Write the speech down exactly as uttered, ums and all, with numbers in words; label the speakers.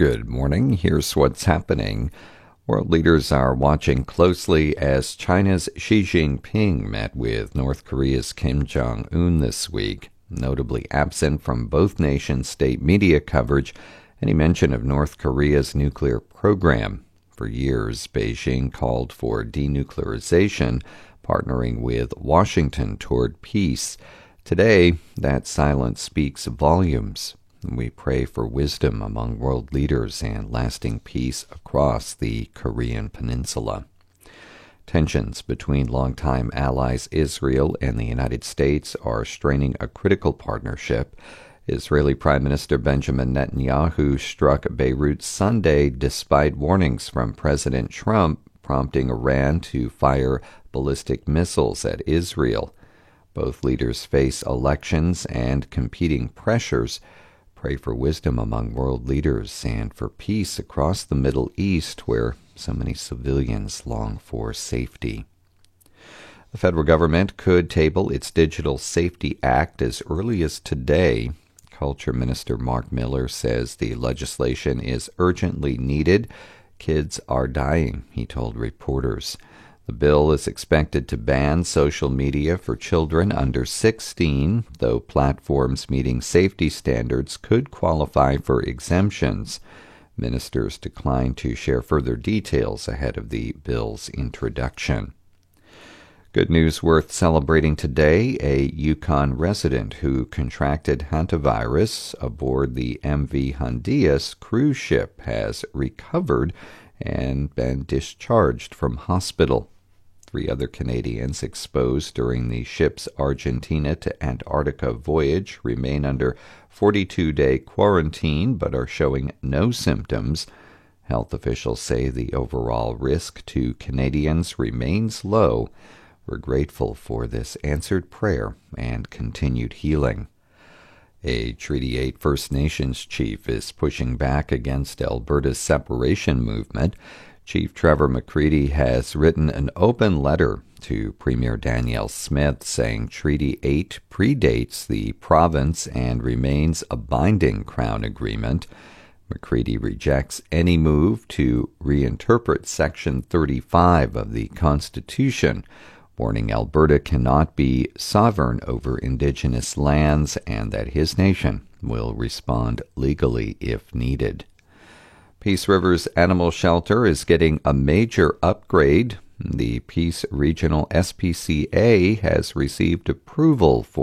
Speaker 1: Good morning. Here's what's happening. World leaders are watching closely as China's Xi Jinping met with North Korea's Kim Jong-un this week. Notably absent from both nations' state media coverage, any mention of North Korea's nuclear program. For years, Beijing called for denuclearization, partnering with Washington toward peace. Today, that silence speaks volumes. We pray for wisdom among world leaders and lasting peace across the Korean peninsula. Tensions between longtime allies Israel and the United States are straining a critical partnership. Israeli Prime Minister Benjamin Netanyahu struck Beirut Sunday despite warnings from President Trump, prompting Iran to fire ballistic missiles at Israel. Both leaders face elections and competing pressures. Pray for wisdom among world leaders and for peace across the Middle East, where so many civilians long for safety. The federal government could table its Digital Safety Act as early as today. Culture Minister Mark Miller says the legislation is urgently needed. Kids are dying, he told reporters. The bill is expected to ban social media for children under sixteen, though platforms meeting safety standards could qualify for exemptions. Ministers declined to share further details ahead of the bill's introduction. Good news worth celebrating today. A Yukon resident who contracted hantavirus aboard the M V Hondias cruise ship has recovered and been discharged from hospital. Three other Canadians exposed during the ship's Argentina to Antarctica voyage remain under forty-two day quarantine but are showing no symptoms. Health officials say the overall risk to Canadians remains low. We're grateful for this answered prayer and continued healing. A Treaty eight First Nations chief is pushing back against Alberta's separation movement. Chief Trevor McCready has written an open letter to Premier Danielle Smith saying Treaty eight predates the province and remains a binding Crown agreement. McCready rejects any move to reinterpret Section thirty-five of the Constitution, warning Alberta cannot be sovereign over Indigenous lands and that his nation will respond legally if needed. Peace River's animal shelter is getting a major upgrade. The Peace Regional S P C A has received approval for